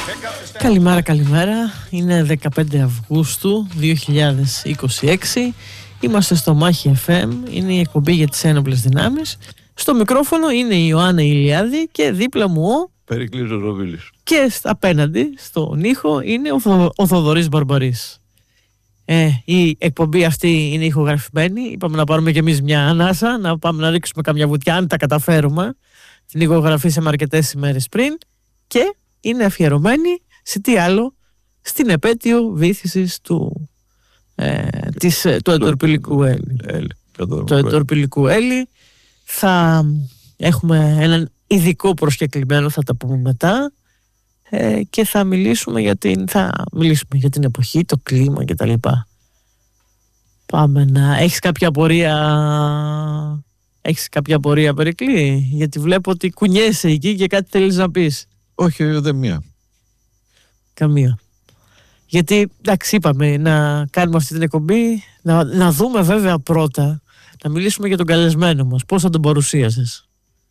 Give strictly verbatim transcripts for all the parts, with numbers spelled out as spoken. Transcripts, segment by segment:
Καλημέρα, καλημέρα. Είναι δεκαπέντε Αυγούστου δύο χιλιάδες είκοσι έξι. Είμαστε στο Μάχη εφ εμ. Είναι η εκπομπή για τις ένοπλες δυνάμεις. Στο μικρόφωνο είναι η Ιωάννα Ηλιάδη και δίπλα μου ο Περικλής Ζωζοβίλης. Και απέναντι στον ήχο είναι ο, Θο, ο Θοδωρής Μπαρμπαρής. Ε, η εκπομπή αυτή είναι ηχογραφημένη. Είπαμε να πάρουμε κι εμείς μια ανάσα, να πάμε να ρίξουμε καμιά βουτιά αν τα καταφέρουμε. Την ηχογραφήσαμε αρκετές ημέρες πριν και είναι αφιερωμένη σε τι άλλο, στην επέτειο βύθισης του, ε, της, του εντορπιλικού Έλλη. Το εντορπιλικού Έλλη. Θα έχουμε έναν ειδικό προσκεκλημένο, θα τα πούμε μετά, ε, και θα μιλήσουμε για την, θα μιλήσουμε για την εποχή, το κλίμα κτλ. Πάμε να... Έχεις κάποια απορία... Έχεις κάποια απορία, Περικλή? Γιατί βλέπω ότι κουνιέσαι εκεί και κάτι θέλεις να πεις. Όχι, δεν μία. Καμία. Γιατί, εντάξει, είπαμε να κάνουμε αυτή την εκπομπή, να, να δούμε βέβαια πρώτα, να μιλήσουμε για τον καλεσμένο μας. Πώς θα τον παρουσίασες?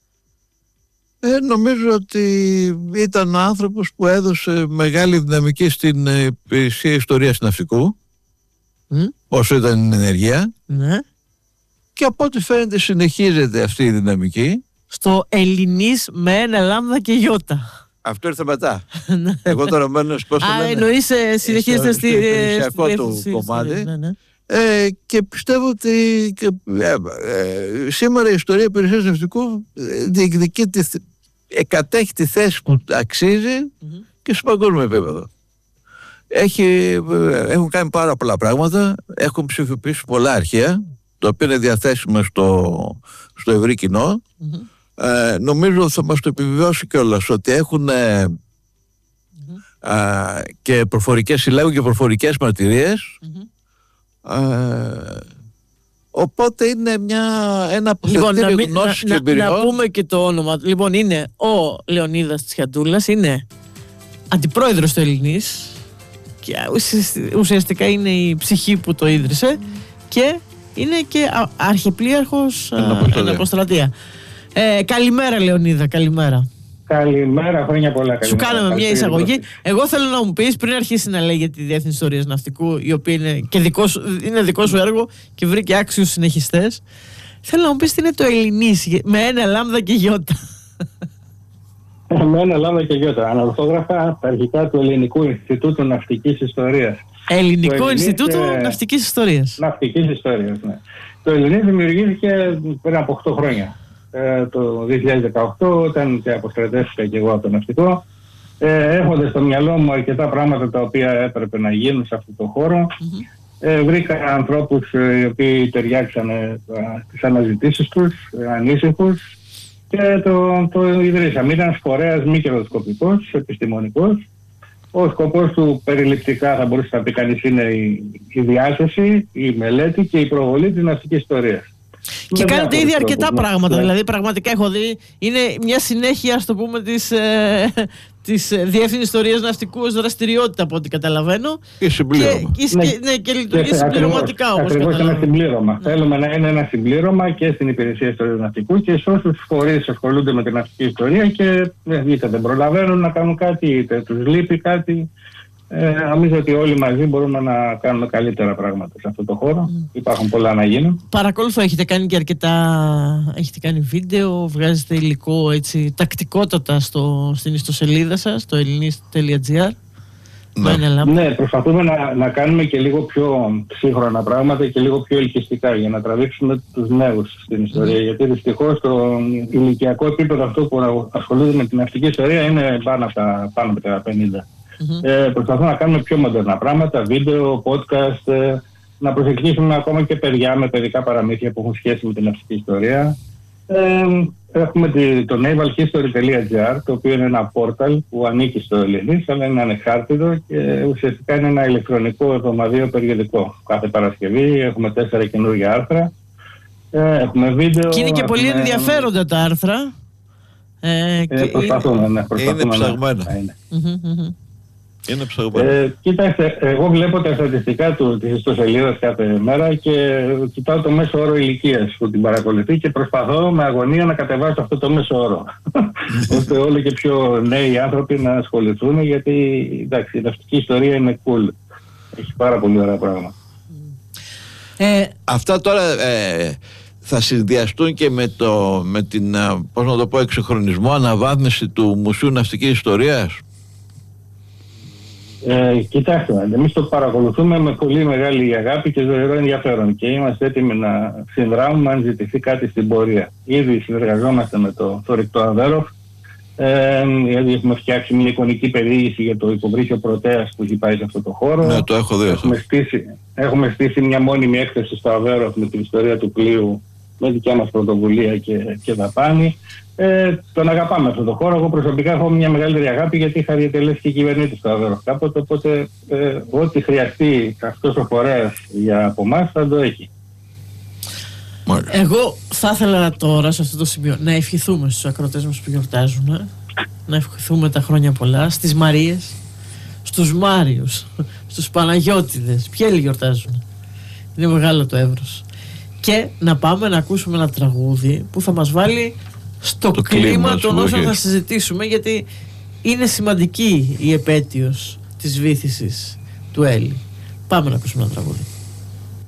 Ε, νομίζω ότι ήταν άνθρωπος που έδωσε μεγάλη δυναμική στην υπηρεσία ιστορίας ναυτικού, mm? όσο ήταν ενεργεία. Ναι. Και από ό,τι φαίνεται συνεχίζεται αυτή η δυναμική. Στο Ελληνής με ένα λάμδα και γιώτα. Αυτό ήρθε μετά. Εγώ τώρα μένω πώς το λένε. Α, εννοείς συνεχίζεται στη υπηρεσιακό του κομμάτι. Ναι, ναι. Ε, και πιστεύω ότι και, ε, ε, σήμερα η ιστορία υπηρεσίας ναυτικού διεκδικεί τη, εκατέχει τη θέση που αξίζει mm-hmm. και στο παγκόσμιο επίπεδο. Έχει, έχουν κάνει πάρα πολλά πράγματα, έχουν ψηφιοποιήσει πολλά αρχεία, τα οποία είναι διαθέσιμα στο, στο ευρύ κοινό. Mm-hmm. Ε, νομίζω θα μας το επιβεβαιώσει κιόλας ότι έχουν ε, mm-hmm. ε, και προφορικές, συλλέγουν και προφορικές μαρτυρίες. Mm-hmm. Ε, οπότε είναι μια, ένα αποθετήριο λοιπόν, γνώσης να, και εμπειριών. Να, να πούμε και το όνομα. Λοιπόν, είναι ο Λεωνίδας Τσιαντούλας, είναι αντιπρόεδρος του Ελληνής και ουσιαστικά είναι η ψυχή που το ίδρυσε και είναι και αρχιπλήρχος εν αποστρατεία. Ε, καλημέρα, Λεωνίδα, καλημέρα. Καλημέρα, χρόνια πολλά. Σου κάναμε μια εισαγωγή. Εγώ θέλω να μου πεις, πριν αρχίσει να λέει για τη Διεύθυνση Ιστορίας Ναυτικού, η οποία είναι, και δικό σου, είναι δικό σου έργο και βρήκε άξιους συνεχιστές, θέλω να μου πεις τι είναι το Ελληνής με ένα λάμδα και γιώτα. Με ένα λάμδα και γιώτα. Ανορθόγραφα τα αρχικά του Ελληνικού Ινστιτούτου Ναυτικής Ιστορίας. Ελληνικό Ινστιτούτο και... Ναυτικής Ιστορίας. Ναυτικής Ιστορίας, ναι. Το Ελληνής δημιουργήθηκε πριν από οκτώ χρόνια. Ε, το δύο χιλιάδες δεκαοκτώ, όταν και αποστρατεύτηκα και εγώ από το ναυτικό, ε, έχοντας στο μυαλό μου αρκετά πράγματα τα οποία έπρεπε να γίνουν σε αυτό το χώρο. Mm-hmm. ε, βρήκα ανθρώπους ε, οι οποίοι ταιριάξανε ε, τις αναζητήσεις τους, ε, ανήσυχους, και το, το ιδρύσαμε. Ήταν φορέας μη κερδοσκοπικός, επιστημονικός. Ο σκοπός του περιληπτικά θα μπορούσε να πει κανείς είναι η, η διάσωση, η μελέτη και η προβολή της ναυτικής ιστορίας. Και κάνετε ήδη αρκετά πράγματα, yeah. δηλαδή πραγματικά έχω δει, είναι μια συνέχεια, ας το πούμε, της, ε, της Διεύθυνσης Ιστορίας Ναυτικού ως δραστηριότητα, από ό,τι καταλαβαίνω. Και συμπλήρωμα. Και, ναι. Και, ναι, και λειτουργεί συμπληρωματικά, όπως καταλαβαίνω. Ακριβώς ένα συμπλήρωμα. Ναι. Θέλουμε να είναι ένα συμπλήρωμα και στην Υπηρεσία Ιστορίας Ναυτικού και σε όσους φορείς ασχολούνται με την ναυτική ιστορία και είτε δεν προλαβαίνουν να κάνουν κάτι, είτε τους λείπει κάτι. Ε, νομίζω ότι όλοι μαζί μπορούμε να κάνουμε καλύτερα πράγματα σε αυτό το χώρο. Mm. Υπάρχουν πολλά να γίνουν. Παρακολουθώ, έχετε κάνει και αρκετά, έχετε κάνει βίντεο, βγάζετε υλικό έτσι τακτικότατα στο, στην ιστοσελίδα σας, το ελληνis τελεία gr. Ναι, ναι, προσπαθούμε να, να κάνουμε και λίγο πιο σύγχρονα πράγματα και λίγο πιο ελκυστικά για να τραβήξουμε τους νέους στην ιστορία. Mm. Γιατί δυστυχώς στο ηλικιακό επίπεδο αυτό που ασχολούνται με την ναυτική ιστορία είναι πάνω από τα, πάνω από τα πενήντα. Mm-hmm. Ε, προσπαθούμε να κάνουμε πιο μοντέρνα πράγματα, βίντεο, podcast, ε, να προσεγγίσουμε ακόμα και παιδιά με παιδικά παραμύθια που έχουν σχέση με την ναυτική ιστορία. Ε, έχουμε τη, το naval history τελεία gr, το οποίο είναι ένα πόρταλ που ανήκει στο Ελληνής, αλλά είναι ανεξάρτητο και ουσιαστικά είναι ένα ηλεκτρονικό εβδομαδιαίο περιοδικό. Κάθε Παρασκευή έχουμε τέσσερα καινούργια άρθρα, ε, έχουμε βίντεο. Και είναι και πολύ έχουμε... ενδιαφέροντα τα άρθρα. Ε, ε, προσπαθούμε, ναι, προσπαθούμε είναι ψαγμένα. Να είναι. Mm-hmm, mm-hmm. Είναι ψαγωμένο. Ε, κοιτάξτε, εγώ βλέπω τα στατιστικά του της ιστοσελίδας κάθε μέρα και κοιτάω το μέσο όρο ηλικίας που την παρακολουθεί και προσπαθώ με αγωνία να κατεβάσω αυτό το μέσο όρο. Ώστε όλο και πιο νέοι άνθρωποι να ασχοληθούν, γιατί εντάξει, η ναυτική ιστορία είναι cool. Έχει πάρα πολύ ωραία πράγματα. Ε, Αυτά τώρα ε, θα συνδυαστούν και με, το, με την, πώς να το πω, εξυγχρονισμό, αναβάθμιση του Μουσείου Ναυτικής Ιστορίας. Ε, κοιτάξτε, εμείς το παρακολουθούμε με πολύ μεγάλη αγάπη και ζωηρό ενδιαφέρον και είμαστε έτοιμοι να συνδράμουμε αν ζητηθεί κάτι στην πορεία. Ήδη συνεργαζόμαστε με το θωρηκτό Αβέροφ, ε, δηλαδή έχουμε φτιάξει μια εικονική περιήγηση για το υποβρύχιο Πρωτέας που έχει πάει σε αυτό το χώρο. Ναι, το έχω δει. Έχουμε στήσει, έχουμε στήσει μια μόνιμη έκθεση στο Αβέροφ με την ιστορία του πλοίου με δικιά μας πρωτοβουλία και, και δαπάνη. Ε, τον αγαπάμε αυτό το χώρο. Εγώ προσωπικά έχω μια μεγαλύτερη αγάπη γιατί είχα διατελέσει και κυβερνήτη στο Αβέροφ κάποτε. Οπότε ε, ό,τι χρειαστεί αυτός ο φορέας για από εμάς θα το έχει. Εγώ θα ήθελα τώρα σε αυτό το σημείο να ευχηθούμε στους ακροατές μας που γιορτάζουν, να ευχηθούμε τα χρόνια πολλά στις Μαρίες, στους Μάριους, στους Παναγιώτιδες. Ποιοι άλλοι γιορτάζουν? Είναι μεγάλο το εύρος. Και να πάμε να ακούσουμε ένα τραγούδι που θα μας βάλει στο το κλίμα, κλίμα των όσων θα συζητήσουμε, γιατί είναι σημαντική η επέτειος της βύθισης του Έλλη. Πάμε να ακούσουμε ένα τραγούδι.